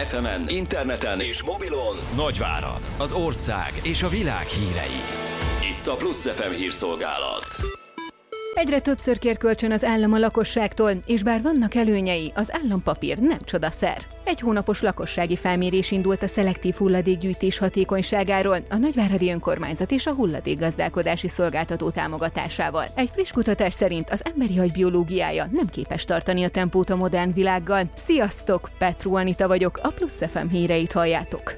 FM-en, interneten és mobilon Nagyvárad, az ország és a világ hírei. Itt a Plusz FM hírszolgálat. Egyre többször kér kölcsön az állam a lakosságtól, és bár vannak előnyei, az állampapír nem csodaszer. Egy hónapos lakossági felmérés indult a szelektív hulladékgyűjtés hatékonyságáról, a Nagyváradi Önkormányzat és a hulladékgazdálkodási szolgáltató támogatásával. Egy friss kutatás szerint az emberi agy biológiája nem képes tartani a tempót a modern világgal. Sziasztok! Petru Anita vagyok, a Plusz FM híreit halljátok.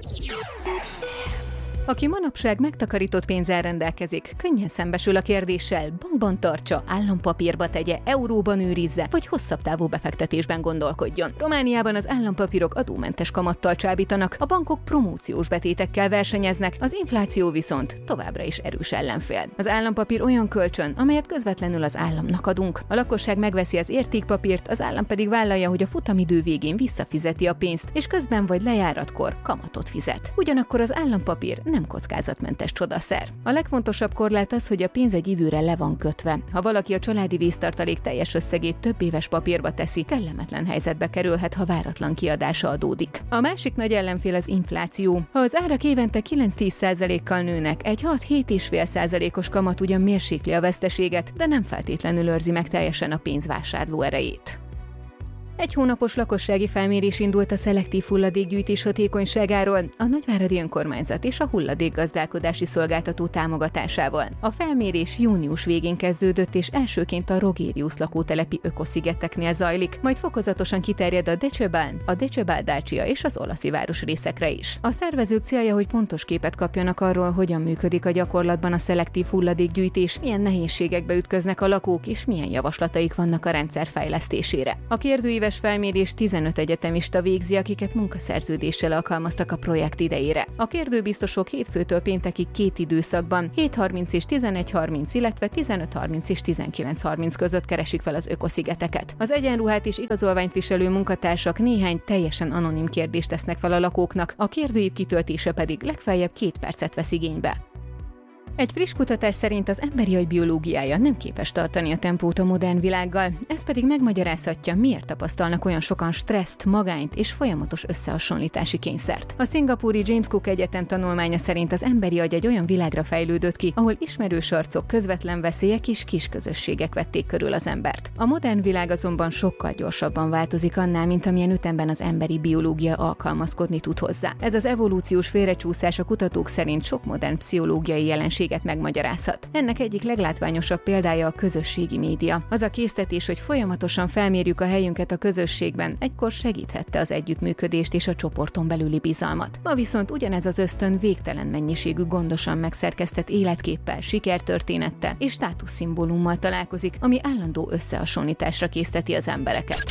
Aki manapság megtakarított pénzzel rendelkezik, könnyen szembesül a kérdéssel, bankban tartsa, állampapírba tegye, euróban őrizze, vagy hosszabb távú befektetésben gondolkodjon. Romániában az állampapírok adómentes kamattal csábítanak, a bankok promóciós betétekkel versenyeznek, az infláció viszont továbbra is erős ellenfél. Az állampapír olyan kölcsön, amelyet közvetlenül az államnak adunk. A lakosság megveszi az értékpapírt, az állam pedig vállalja, hogy a futamidő végén visszafizeti a pénzt, és közben vagy lejáratkor kamatot fizet. Ugyanakkor az állampapír nem kockázatmentes csodaszer. A legfontosabb korlát az, hogy a pénz egy időre le van kötve. Ha valaki a családi víztartalék teljes összegét több éves papírba teszi, kellemetlen helyzetbe kerülhet, ha váratlan kiadása adódik. A másik nagy ellenfél az infláció. Ha az árak évente 9-10%-kal nőnek, egy 6-7,5%-os kamat ugyan mérsékli a veszteséget, de nem feltétlenül őrzi meg teljesen a pénz vásárló erejét. Egy hónapos lakossági felmérés indult a szelektív hulladékgyűjtés hatékonyságáról, a Nagyváradi Önkormányzat és a hulladékgazdálkodási szolgáltató támogatásával. A felmérés június végén kezdődött, és elsőként a Rogérius lakótelepi ökoszigeteknél zajlik, majd fokozatosan kiterjed a Decebal, a Decebal-Dacia és az olaszi városrészekre is. A szervezők célja, hogy pontos képet kapjanak arról, hogyan működik a gyakorlatban a szelektív hulladékgyűjtés, milyen nehézségekbe ütköznek a lakók, és milyen javaslataik vannak a rendszer fejlesztésére. A kérdőíves felmérés 15 egyetemista végzi, akiket munkaszerződéssel alkalmaztak a projekt idejére. A kérdőbiztosok hétfőtől péntekig két időszakban, 7:30 és 11:30, illetve 15:30 és 19:30 között keresik fel az ökoszigeteket. Az egyenruhát és igazolványt viselő munkatársak néhány teljesen anonim kérdést tesznek fel a lakóknak, a kérdőív kitöltése pedig legfeljebb 2 percet vesz igénybe. Egy friss kutatás szerint az emberi agy biológiája nem képes tartani a tempót a modern világgal, ez pedig megmagyarázhatja, miért tapasztalnak olyan sokan stresszt, magányt és folyamatos összehasonlítási kényszert. A szingapúri James Cook Egyetem tanulmánya szerint az emberi agy egy olyan világra fejlődött ki, ahol ismerős arcok, közvetlen veszélyek és kis közösségek vették körül az embert. A modern világ azonban sokkal gyorsabban változik annál, mint amilyen ütemben az emberi biológia alkalmazkodni tud hozzá. Ez az evolúciós félrecsúszás a kutatók szerint sok modern pszichológiai jelenség megmagyarázhat. Ennek egyik leglátványosabb példája a közösségi média. Az a késztetés, hogy folyamatosan felmérjük a helyünket a közösségben, egykor segíthette az együttműködést és a csoporton belüli bizalmat. Ma viszont ugyanez az ösztön végtelen mennyiségű gondosan megszerkesztett életképpel, sikertörténettel és státuszszimbólummal találkozik, ami állandó összehasonlításra készteti az embereket.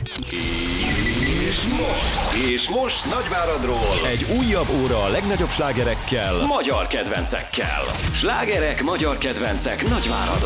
És most Nagyváradról egy újabb óra a legnagyobb slágerekkel, magyar kedvencekkel. Slágerek, magyar kedvencek Nagyváradon.